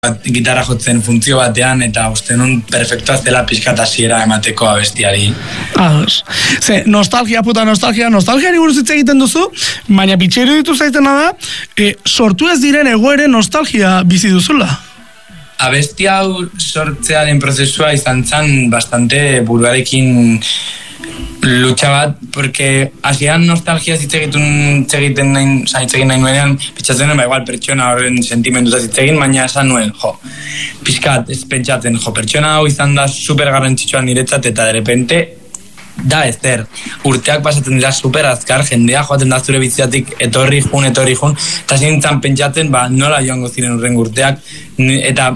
gitarra jotzen funtzio batean, eta uste nun perfektua zela pixkat hasiera emateko abestiari. Ados. Ze, nostalgia buruz hitz egiten duzu, baina bitxeru ditu zaitena da, sortu ez diren egoeren nostalgia bizi duzula. Abesti hau sortzearen prozesua izan zen bastante buruarekin lucha bat, porque hasian nostalgia hitz egiten nahi nuenean, pitzatzen nuen, igual pertsona horren sentimentutaz hitz egin, baina esan nuen, pixkat ez pentsatzen, pertsona hau izan da super garrantzitsua niretzat, eta de repente da ezer, urteak pasatzen dira super azkar, jendea joaten da zure biziatik etorri jun, eta zintzen pentsatzen, nola joango ziren urren urteak, eta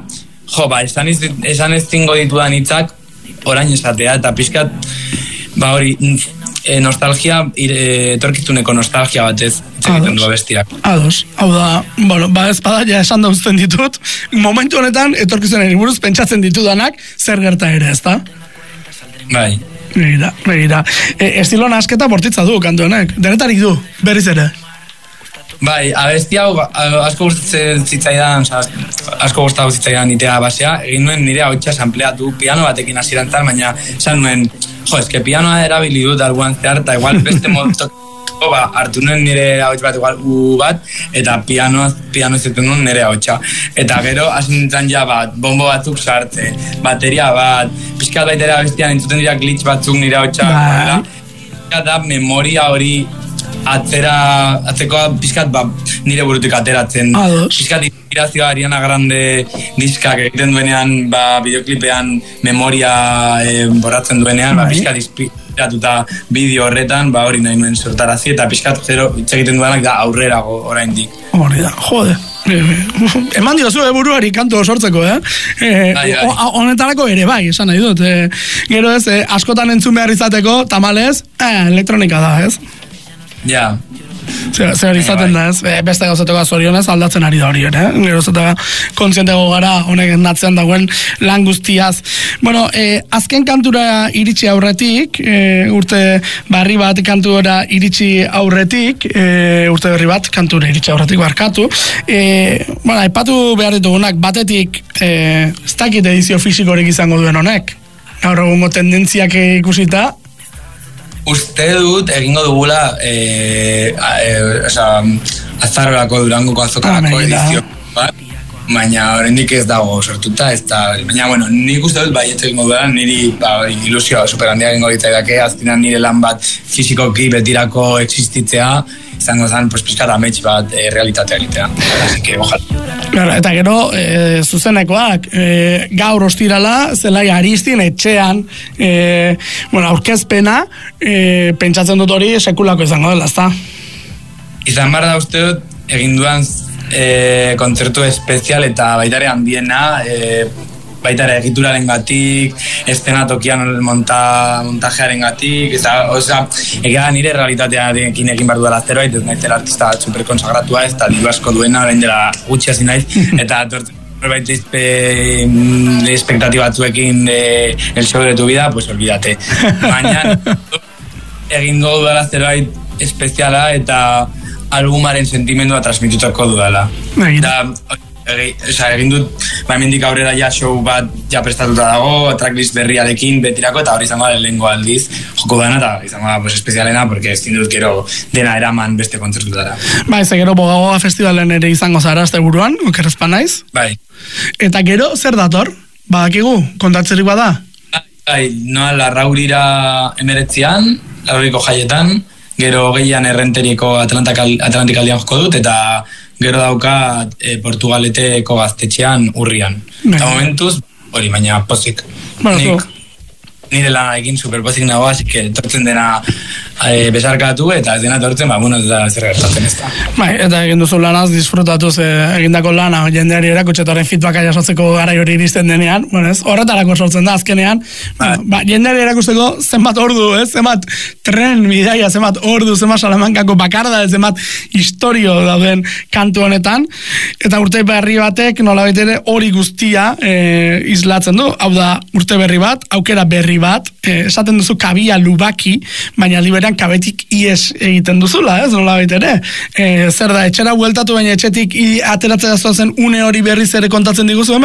esan ez zingo ditudan hitzak orain esatea, eta pixkat hori, nostalgia, etorkizuneko nostalgia batez egiten du abestiak. Ados, hau da, ezpada ja esan da uzten ditut, momentu honetan etorkizunari buruz pentsatzen ditudanak zer gerta ere, ezta? Bai. Begira. Estilo nasketa bortitza du, kantu honek, denetarik du, berriz ere. Bai, abesti hau asko gustatzen zitzaidan, asko gustatu zitzaidan itea basea, egin nuen nire hautsa sampleatu piano batekin hasierantzan, baina esan nuen, eske pianoa erabili dut alguan zehar, eta igual beste modu hartu nuen nire hauts bat igual bat, eta piano izaten nuen nire hautsa. Eta gero, hasi nintzen ja bombo batzuk sartze, bateria bat, pixkat baitera abestian entzuten dira glitch batzuk nire hautsa, da memoria hori atzekoa pixkat nire burutik ateratzen. Pixkat inspirazioa Ariana Grande diskak egiten duenean, bideoklipean memoria borratzen duenean, pixkat inspiratuta bideo horretan, hori nahi nuen sortarazi, eta pixkat zero egiten duenak da aurrerago oraindik. Hori da, jode. Eman diozu buruari kantu sortzeko, honetarako ere bai, esan nahi dut. Gero ez, askotan entzun behar izateko, tamalez, elektronika da, ez? Ja. Zer izaten da, ez? Beste gauzateko zorionez aldatzen ari da hori, gero zeta kontzientego gara honek natzean dagoen lan guztiaz. Bueno, azken kantura iritsi aurretik, urte berri bat kantura iritsi aurretik, urte berri bat kantura iritsi aurretik barkatu. Aipatu behar ditugunak, batetik ez dakit edizio fisikorik izango duen honek. Gaur egungo tendentziak ikusita, uste dut egingo dugula azarrolako Durangoko azokarako edizio bat, baina oraindik ez dago sortuta, baina bueno, nik uste dut baietz egingo dugula, niri ilusioa superhandia egingo ditzaidake, azkenan nire lan bat fisikoki betirako existitzea, izango zen, pixkat amets bat realitatea egitea. Así que, ojalá. Eta gero, zuzenekoak, gaur ostirala, zelai Aristin etxean, aurkezpena, pentsatzen dut hori sekulako izango dela, ezta? Izan behar da uste dut, egin duan kontzertu espezial eta baitare handiena, baitare egituraren gatik, eszenatokian montajearen gatik, egia nire realitatearekin egin behar duela zerbait, ez naizela artista superkonsagratua, ez da diru asko duena, orain dela gutxi hasi naiz, eta zerbait espektatiba batzuekin el show de tu vida, pues olvídate. Baina egin duela zerbait espeziala eta albumaren sentimendua transmitutako dudala. Egin dut, hemendik aurrera ja show bat ja prestatuta dago, tracklist berriarekin betirako, eta hori izango da lehengo aldiz joko dana, eta izango da espezialena, porque ezin dut gero dena eraman beste kontzertutara. Ze gero Bogaboga festivalen ere izango zara azte buruan, okerrezpa naiz? Bai. Eta gero, zer dator? Badakigu, kontatzerik bada? Bai, Larraurira 19an, Larrauriko jaietan, gero gehian Errenteriko Atlantikaldian joko dut, eta gero dauka Portugaleteko Gaztetxean urrian. Eta momentuz, hori, baina pozik. Nire lan egin superpozik nagoa, así que tortzen dena besarkatu, eta ez dena tortzen, ez da zer gertatzen ez da. Eta egin duzu lanaz, disfrutatuz egindako lana, jendeari erakutxetaren feedbacka jasotzeko garai hori iristen denean, horretarako sortzen da azkenean, jendeari erakusteko zenbat ordu, zenbat tren bidaia, zenbat ordu, zenbat Salamankako bakarda, zenbat historio dauden kantu honetan, eta urte berri batek nolabait ere hori guztia islatzen du, hau da urte berri bat, aukera berri hori bat, esaten duzu kabia lubaki, baina liberan kabetik ies egiten duzula, ez, nola baita ere. Zer da, etxera bueltatu baina etxetik ateratzea zoazen une hori berriz ere kontatzen diguzu hemen?